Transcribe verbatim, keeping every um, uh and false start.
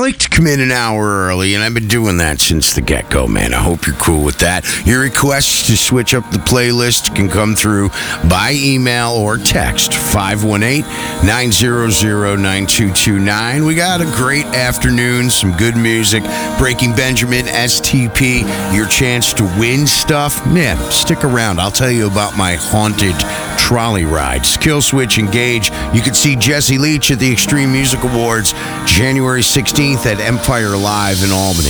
like to come in an hour early, and I've been doing that since the get-go, man. I hope you're cool with that. Your requests to switch up the playlist can come through by email or text, five one eight, nine zero zero, nine two two nine. We got a great afternoon, some good music. Breaking Benjamin, S T P, your chance to win stuff. Man, stick around. I'll tell you about my haunted trolley ride. Skill Switch Engage. You can see Jesse Leach at the Extreme Music Awards January sixteenth at Empire Live in Albany.